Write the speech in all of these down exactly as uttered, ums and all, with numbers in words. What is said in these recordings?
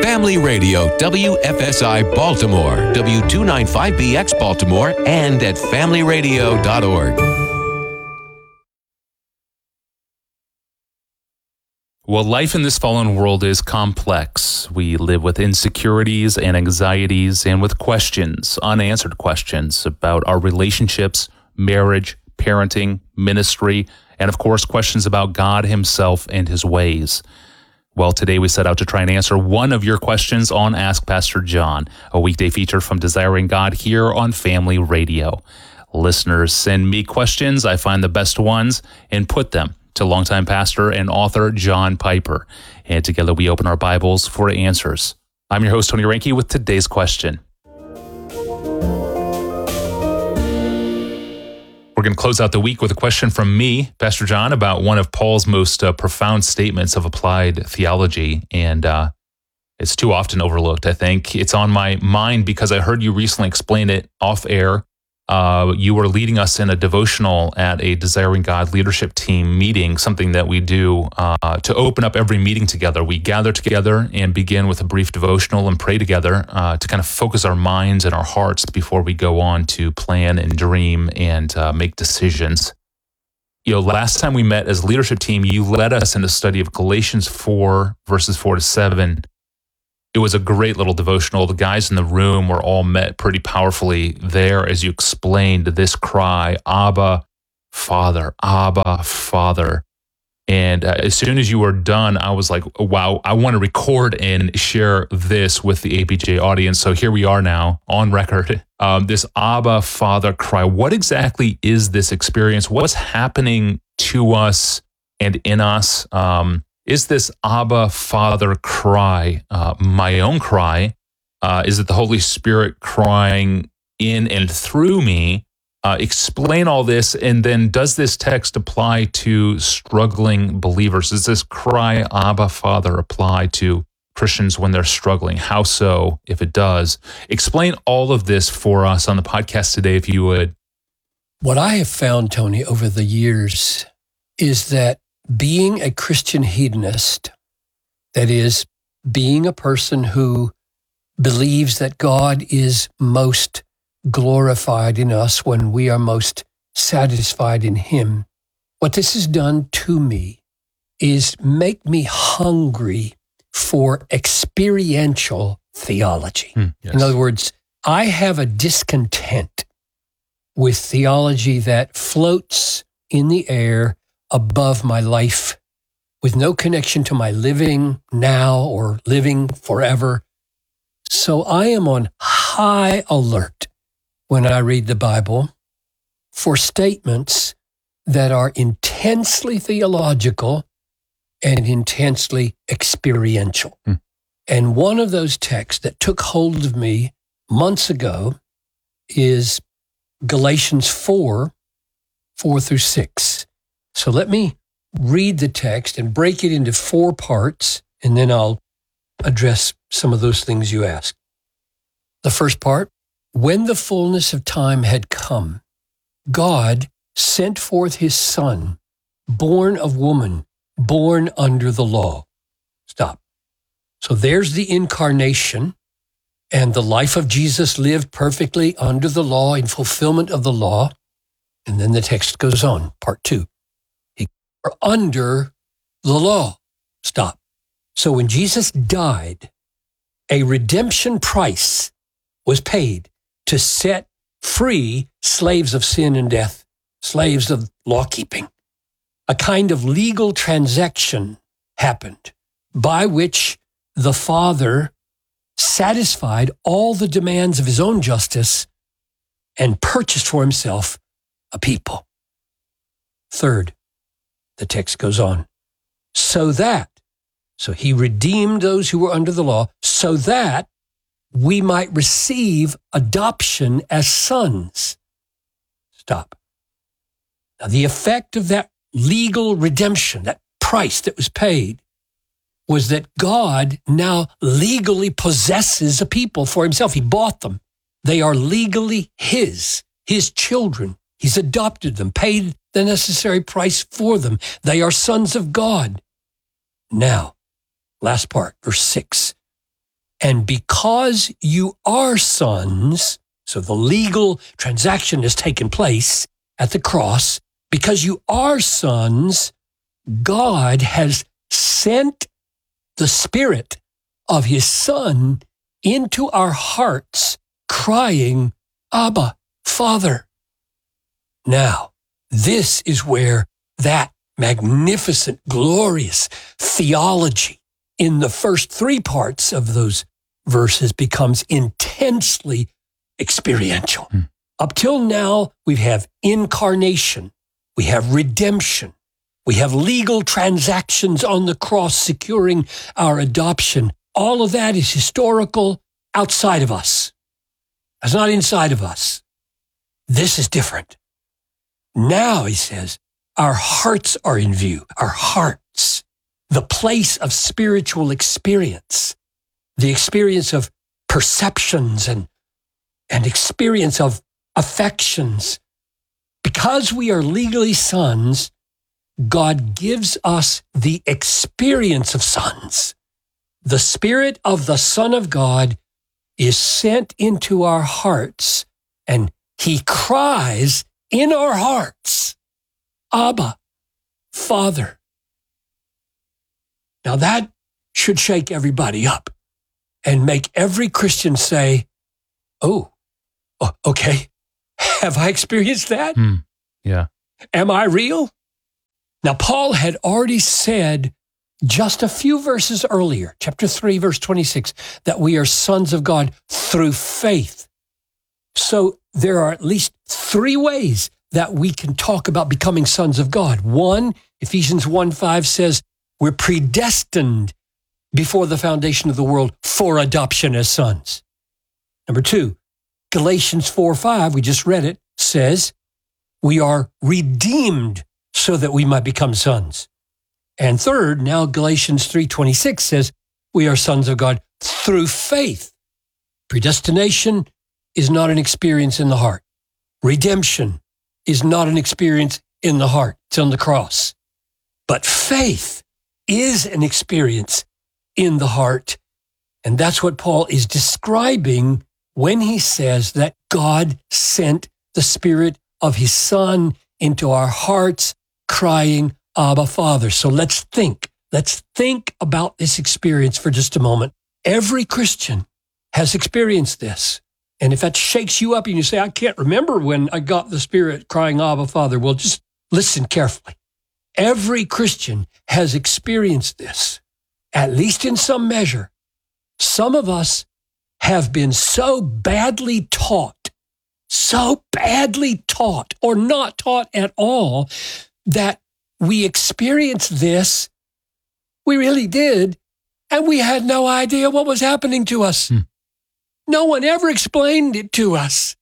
Family Radio, W F S I Baltimore, W two ninety-five B X Baltimore, and at family radio dot org. Well, life in this fallen world is complex. We live with insecurities and anxieties and with questions, unanswered questions about our relationships, marriage, parenting, ministry, and of course, questions about God himself and his ways. Well, today we set out to try and answer one of your questions on Ask Pastor John, a weekday feature from Desiring God here on Family Radio. Listeners send me questions. I find the best ones and put them to longtime pastor and author John Piper. And together we open our Bibles for answers. I'm your host, Tony Reinke, with today's question. We're going to close out the week with a question from me, Pastor John, about one of Paul's most uh, profound statements of applied theology. And uh, it's too often overlooked, I think. It's on my mind because I heard you recently explain it off air. Uh, you were leading us in a devotional at a Desiring God leadership team meeting, something that we do uh, to open up every meeting together. We gather together and begin with a brief devotional and pray together uh, to kind of focus our minds and our hearts before we go on to plan and dream and uh, make decisions. You know, last time we met as a leadership team, you led us in a study of Galatians four, verses four to seven. It was a great little devotional. The guys in the room were all met pretty powerfully there as you explained this cry, Abba, Father, Abba, Father. And uh, as soon as you were done, I was like, wow, I want to record and share this with the A P J audience. So here we are now on record, um, this Abba, Father cry. What exactly is this experience? What's happening to us and in us? Um, Is this Abba, Father cry uh, my own cry? Uh, is it the Holy Spirit crying in and through me? Uh, explain all this, and then does this text apply to struggling believers? Does this cry, Abba, Father, apply to Christians when they're struggling? How so, if it does? Explain all of this for us on the podcast today, if you would. What I have found, Tony, over the years is that being a Christian hedonist, that is, being a person who believes that God is most glorified in us when we are most satisfied in Him, what this has done to me is make me hungry for experiential theology. Hmm, yes. In other words, I have a discontent with theology that floats in the air above my life, with no connection to my living now or living forever. So I am on high alert when I read the Bible for statements that are intensely theological and intensely experiential. Hmm. And one of those texts that took hold of me months ago is Galatians four, four through six. So let me read the text and break it into four parts, and then I'll address some of those things you asked. The first part, when the fullness of time had come, God sent forth his Son, born of woman, born under the law. Stop. So there's the incarnation, and the life of Jesus lived perfectly under the law, in fulfillment of the law. And then the text goes on, part two. Are under the law. Stop. So when Jesus died, a redemption price was paid to set free slaves of sin and death, slaves of law keeping. A kind of legal transaction happened by which the Father satisfied all the demands of his own justice and purchased for himself a people. Third, the text goes on, so that, so he redeemed those who were under the law, so that we might receive adoption as sons. Stop. Now, the effect of that legal redemption, that price that was paid, was that God now legally possesses a people for himself. He bought them. They are legally his, his children. He's adopted them, paid the necessary price for them. They are sons of God. Now, last part, verse six. And because you are sons, so the legal transaction has taken place at the cross, because you are sons, God has sent the Spirit of His Son into our hearts, crying, Abba, Father. Now, this is where that magnificent, glorious theology in the first three parts of those verses becomes intensely experiential. Hmm. Up till now, we have incarnation, we have redemption, we have legal transactions on the cross securing our adoption. All of that is historical, outside of us. It's not inside of us. This is different. Now, he says, our hearts are in view, our hearts, the place of spiritual experience, the experience of perceptions and, and experience of affections. Because we are legally sons, God gives us the experience of sons. The Spirit of the Son of God is sent into our hearts, and He cries in our hearts, Abba, Father. Now that should shake everybody up and make every Christian say, oh, okay, have I experienced that? Mm, yeah. Am I real? Now, Paul had already said just a few verses earlier, chapter three, verse twenty-six, that we are sons of God through faith. So there are at least three ways that we can talk about becoming sons of God. One, Ephesians one five says, we're predestined before the foundation of the world for adoption as sons. Number two, Galatians four five, we just read it, says we are redeemed so that we might become sons. And third, now Galatians three twenty-six says we are sons of God through faith. Predestination is not an experience in the heart. Redemption is not an experience in the heart. It's on the cross. But faith is an experience in the heart. And that's what Paul is describing when he says that God sent the Spirit of His Son into our hearts, crying, Abba, Father. So let's think. Let's think about this experience for just a moment. Every Christian has experienced this. And if that shakes you up and you say, I can't remember when I got the Spirit crying, Abba, Father, well, just listen carefully. Every Christian has experienced this, at least in some measure. Some of us have been so badly taught, so badly taught, or not taught at all, that we experienced this, we really did, and we had no idea what was happening to us. Hmm. No one ever explained it to us.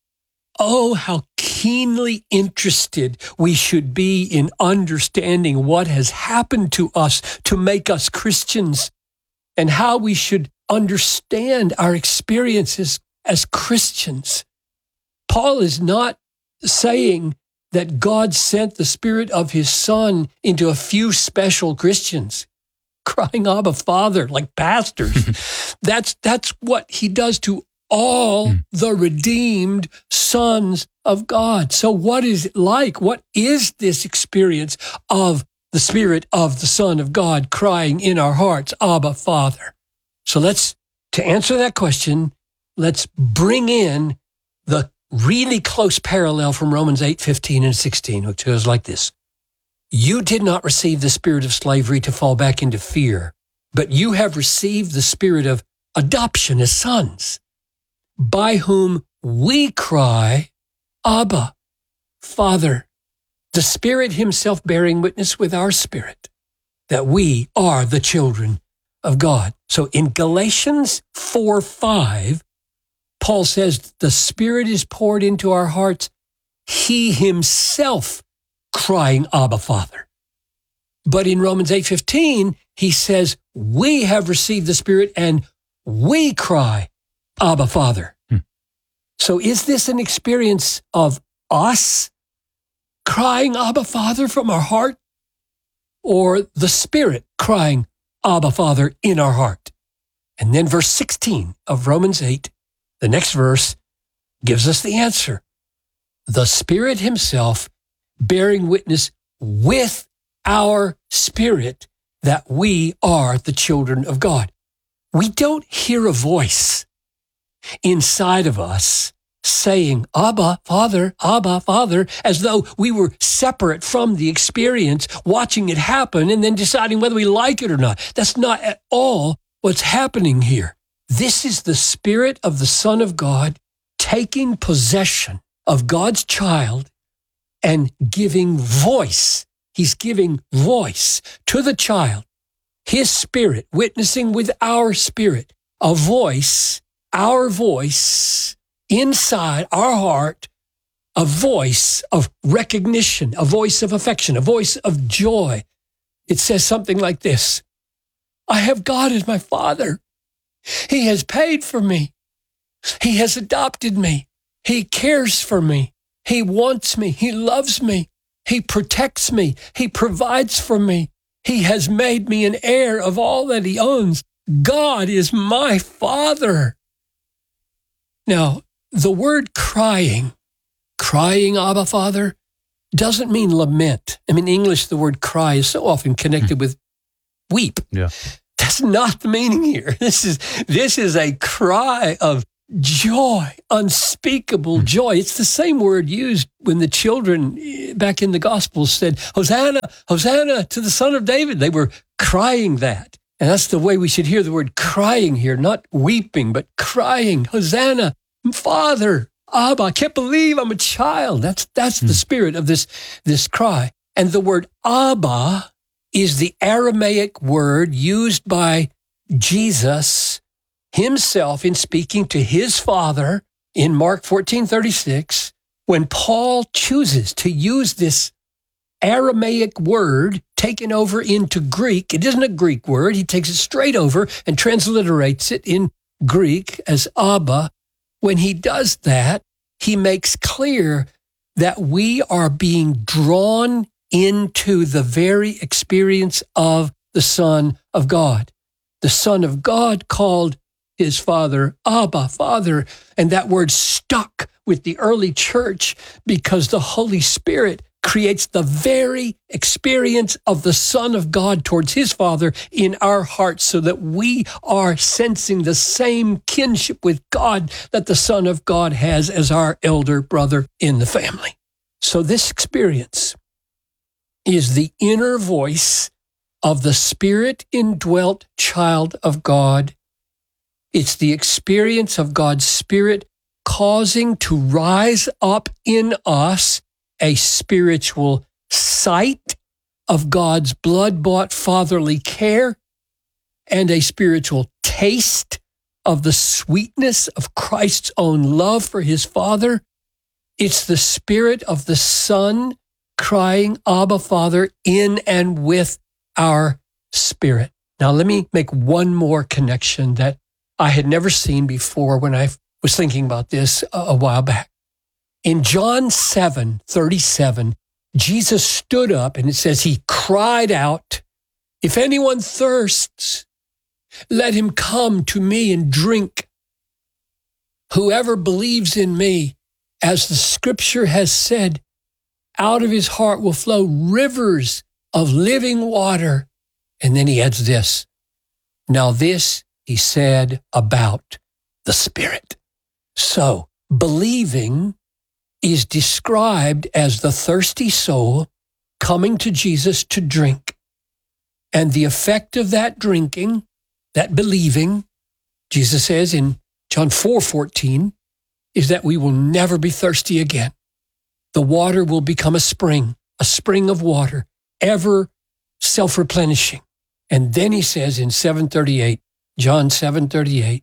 Oh, how keenly interested we should be in understanding what has happened to us to make us Christians, and how we should understand our experiences as Christians. Paul is not saying that God sent the Spirit of His Son into a few special Christians, crying, Abba, Father, like pastors. that's, that's what He does to all the redeemed sons of God. So what is it like? What is this experience of the Spirit of the Son of God crying in our hearts, Abba, Father? So let's, to answer that question, let's bring in the really close parallel from Romans eight fifteen and sixteen, which goes like this. You did not receive the spirit of slavery to fall back into fear, but you have received the spirit of adoption as sons, by whom we cry, Abba, Father. The Spirit Himself bearing witness with our spirit that we are the children of God. So in Galatians four five, Paul says the Spirit is poured into our hearts, He Himself crying, Abba, Father. But in Romans eight fifteen, he says, we have received the Spirit and we cry, Abba, Father. Hmm. So is this an experience of us crying, Abba, Father, from our heart, or the Spirit crying, Abba, Father, in our heart? And then verse sixteen of Romans eight, the next verse, gives us the answer. The Spirit himself bearing witness with our spirit that we are the children of God. We don't hear a voice inside of us saying, Abba, Father, Abba, Father, as though we were separate from the experience, watching it happen and then deciding whether we like it or not. That's not at all what's happening here. This is the Spirit of the Son of God taking possession of God's child and giving voice. He's giving voice to the child, his spirit, witnessing with our spirit, a voice, our voice inside our heart, a voice of recognition, a voice of affection, a voice of joy. It says something like this: I have God as my Father. He has paid for me. He has adopted me. He cares for me. He wants me. He loves me. He protects me. He provides for me. He has made me an heir of all that he owns. God is my Father. Now, the word crying, crying, Abba, Father, doesn't mean lament. I mean, in English, the word cry is so often connected with weep. Yeah. That's not the meaning here. This is, this is a cry of joy, unspeakable joy. It's the same word used when the children back in the Gospels said, Hosanna, Hosanna to the Son of David. They were crying that. And that's the way we should hear the word crying here, not weeping, but crying, Hosanna, Father, Abba, I can't believe I'm a child. That's that's mm. the spirit of this, this cry. And the word Abba is the Aramaic word used by Jesus himself in speaking to his Father in Mark fourteen thirty-six, when Paul chooses to use this Aramaic word taken over into Greek. It isn't a Greek word. He takes it straight over and transliterates it in Greek as Abba. When he does that, he makes clear that we are being drawn into the very experience of the Son of God. The Son of God called his Father Abba, Father, and that word stuck with the early church because the Holy Spirit creates the very experience of the Son of God towards his Father in our hearts, so that we are sensing the same kinship with God that the Son of God has as our elder brother in the family. So this experience is the inner voice of the Spirit-indwelt child of God. It's the experience of God's Spirit causing to rise up in us a spiritual sight of God's blood-bought fatherly care and a spiritual taste of the sweetness of Christ's own love for his Father. It's the Spirit of the Son crying, Abba, Father, in and with our spirit. Now, let me make one more connection that I had never seen before when I was thinking about this a, a while back. In John seven thirty-seven, Jesus stood up and it says he cried out, if anyone thirsts, let him come to me and drink. Whoever believes in me, as the scripture has said, out of his heart will flow rivers of living water. And then he adds this. Now this he said about the Spirit. So believing is described as the thirsty soul coming to Jesus to drink. And the effect of that drinking, that believing, Jesus says in John four fourteen, is that we will never be thirsty again. The water will become a spring, a spring of water, ever self-replenishing. And then he says in seven thirty-eight, John seven thirty-eight,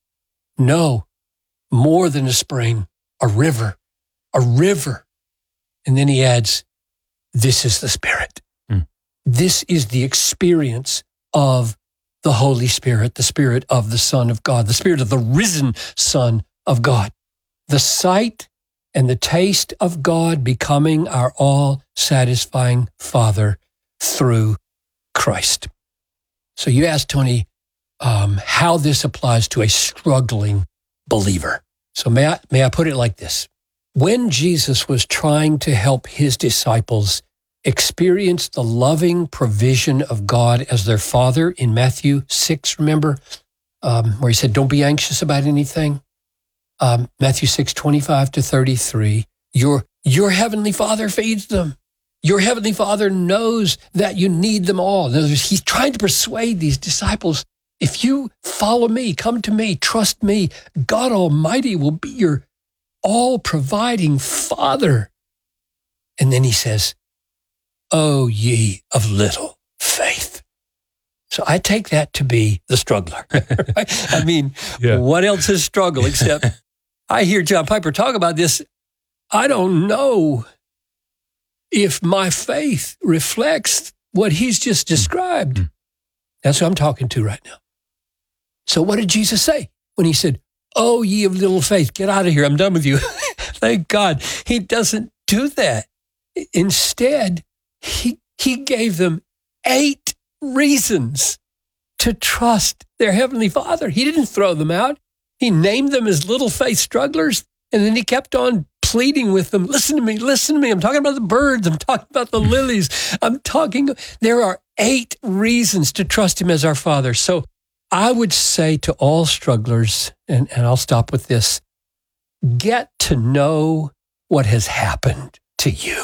no, more than a spring, a river, a river. And then he adds, this is the Spirit. Mm. This is the experience of the Holy Spirit, the Spirit of the Son of God, the Spirit of the risen Son of God. The sight and the taste of God becoming our all-satisfying Father through Christ. So you asked, Tony, um, how this applies to a struggling believer. So may I, may I put it like this? When Jesus was trying to help his disciples experience the loving provision of God as their Father in Matthew six, remember, um, where he said, don't be anxious about anything. Um, Matthew six, twenty-five to thirty-three, your, your heavenly Father feeds them. Your heavenly Father knows that you need them all. In other words, he's trying to persuade these disciples, if you follow me, come to me, trust me, God Almighty will be your all-providing Father. And then he says, "O ye of little faith." So I take that to be the struggler. I mean, yeah. What else is struggle except I hear John Piper talk about this. I don't know if my faith reflects what he's just described. Mm-hmm. That's who I'm talking to right now. So what did Jesus say when he said, "Oh, ye of little faith, get out of here, I'm done with you"? Thank God. He doesn't do that. Instead, he, he gave them eight reasons to trust their Heavenly Father. He didn't throw them out. He named them as little faith strugglers, and then he kept on pleading with them. Listen to me, listen to me. I'm talking about the birds. I'm talking about the lilies. I'm talking, there are eight reasons to trust him as our Father. So I would say to all strugglers, and, and I'll stop with this, get to know what has happened to you.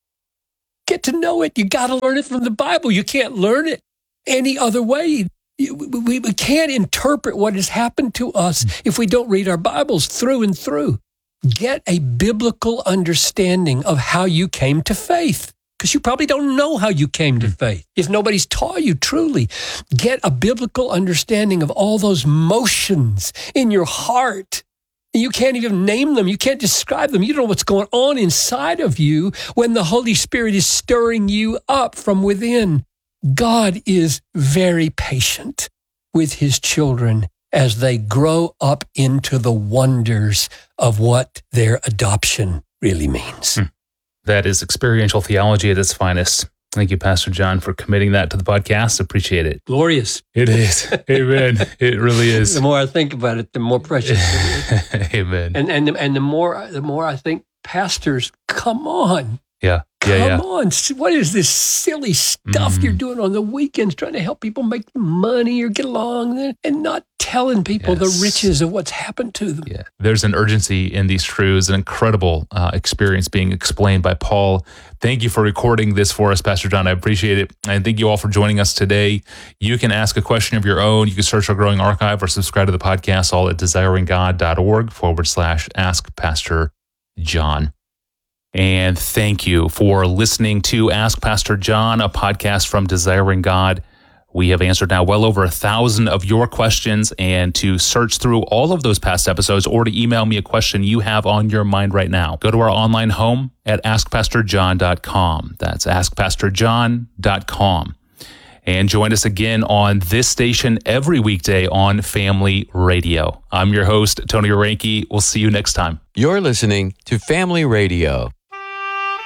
Get to know it. You got to learn it from the Bible. You can't learn it any other way. We, we, we can't interpret what has happened to us if we don't read our Bibles through and through. Get a biblical understanding of how you came to faith, because you probably don't know how you came to faith if nobody's taught you truly. Get a biblical understanding of all those motions in your heart. You can't even name them. You can't describe them. You don't know what's going on inside of you when the Holy Spirit is stirring you up from within. God is very patient with his children as they grow up into the wonders of what their adoption really means. Hmm. That is experiential theology at its finest. Thank you, Pastor John, for committing that to the podcast. Appreciate it. Glorious. It is. Amen. It really is. The more I think about it, the more precious it is. Amen. And and and the more the more I think, pastors, come on. Yeah. Come yeah, yeah. on. What is this silly stuff mm. you're doing on the weekends, trying to help people make money or get along and not telling people yes. the riches of what's happened to them? Yeah. There's an urgency in these truths, an incredible uh, experience being explained by Paul. Thank you for recording this for us, Pastor John. I appreciate it. And thank you all for joining us today. You can ask a question of your own. You can search our growing archive or subscribe to the podcast, all at desiringgod.org forward slash ask Pastor John. And thank you for listening to Ask Pastor John, a podcast from Desiring God. We have answered now well over a thousand of your questions, and to search through all of those past episodes or to email me a question you have on your mind right now, go to our online home at ask pastor john dot com. That's ask pastor john dot com. And join us again on this station every weekday on Family Radio. I'm your host, Tony Reinke. We'll see you next time. You're listening to Family Radio.